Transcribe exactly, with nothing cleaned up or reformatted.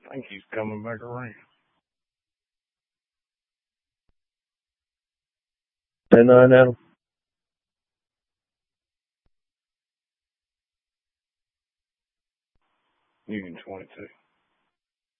I think he's coming back around. ten nine, Adam. Union twenty-two.